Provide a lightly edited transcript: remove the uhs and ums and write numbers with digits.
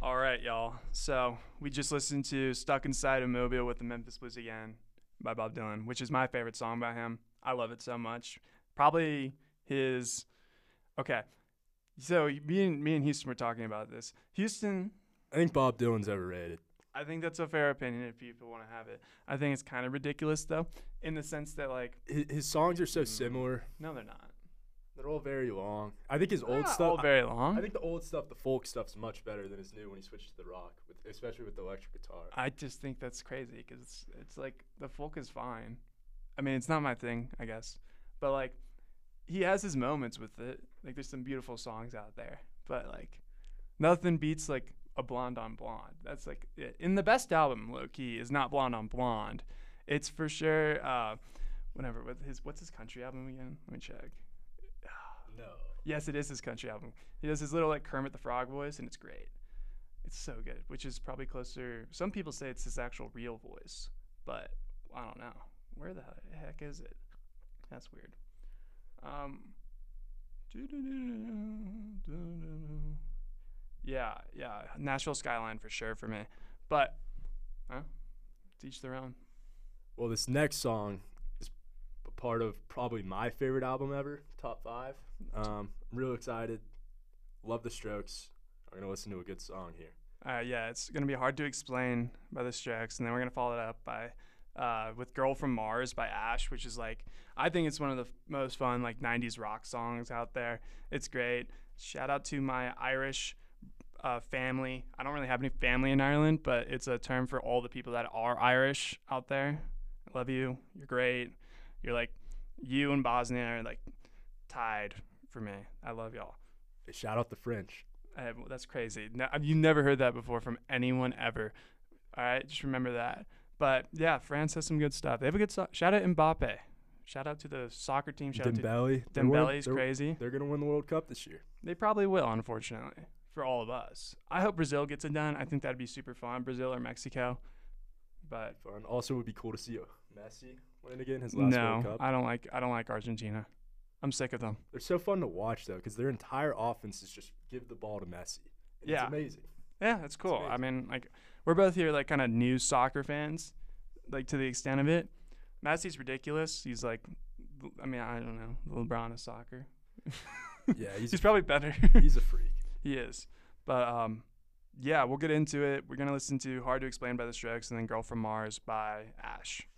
All right, y'all. So we just listened to Stuck Inside a Mobile with the Memphis Blues Again by Bob Dylan, which is my favorite song by him. I love it so much. Probably his. Okay. So me and Houston were talking about this. Houston, I think Bob Dylan's overrated. I think that's a fair opinion if people want to have it. I think it's kind of ridiculous, though, in the sense that, like. His songs are so similar. No, they're not. They're all very long. I think his They're old not stuff. all very long. I think the old stuff, the folk stuff's much better than his new when he switched to the rock, especially with the electric guitar. I just think that's crazy because it's like the folk is fine. I mean, it's not my thing, I guess, but like he has his moments with it. Like there's some beautiful songs out there, but like nothing beats like a Blonde on Blonde. That's like it. In the best album, low key, is not Blonde on Blonde. It's for sure. Whatever. What's his country album again? Let me check. No. Yes, it is his country album. He does his little like Kermit the Frog voice, and it's great. It's so good, which is probably closer. Some people say it's his actual real voice, but I don't know. Where the heck is it? That's weird. Yeah, Nashville Skyline for sure for me. But, to each their own. Well, this next song is a part of probably my favorite album ever, top 5. I'm real excited. Love the Strokes. I'm going to listen to a good song here. Yeah, it's going to be hard to explain by the Strokes, and then we're going to follow it up by with Girl from Mars by Ash, which is like, I think it's one of the most fun like 90s rock songs out there. It's great. Shout out to my Irish family. I don't really have any family in Ireland, but it's a term for all the people that are Irish out there. I love you. You're great. You're like, you and Bosnia are like tied for me. I love y'all. Hey, shout out the French. That's crazy. No, you never heard that before from anyone ever. All right, just remember that. But yeah, France has some good stuff. They have a good shout out Mbappe. Shout out to the soccer team. Shout Dembele. out to Dembele's crazy. They're going to win the World Cup this year. They probably will, unfortunately, for all of us. I hope Brazil gets it done. I think that'd be super fun, Brazil or Mexico. But fun. Also, it would be cool to see Messi win again his last World Cup. I don't like Argentina. I'm sick of them. They're so fun to watch though, because their entire offense is just give the ball to Messi. It's amazing. Yeah, that's cool. I mean, like we're both here like kind of new soccer fans, like to the extent of it. Messi's ridiculous. He's like, I mean, I don't know, LeBron of soccer. Yeah, he's probably better. He's a freak. He is. But yeah, we'll get into it. We're gonna listen to Hard to Explain by the Strokes and then Girl from Mars by Ash.